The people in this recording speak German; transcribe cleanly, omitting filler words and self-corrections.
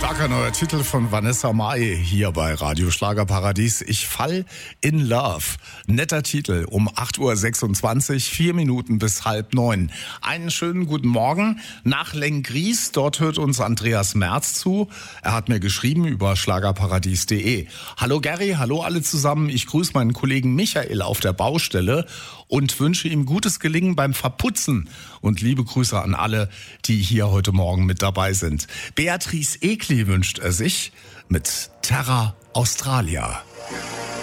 Starker neuer Titel von Vanessa Mai hier bei Radio Schlagerparadies. Ich fall in love. Netter Titel um 8.26 Uhr, 4 Minuten bis 8:30. Einen schönen guten Morgen nach Lenggries. Dort hört uns Andreas Merz zu. Er hat mir geschrieben über schlagerparadies.de. Hallo Gary, hallo alle zusammen. Ich grüße meinen Kollegen Michael auf der Baustelle und wünsche ihm gutes Gelingen beim Verputzen. Und liebe Grüße an alle, die hier heute Morgen mit dabei sind. Beatrice Egli wünscht er sich mit Terra Australia.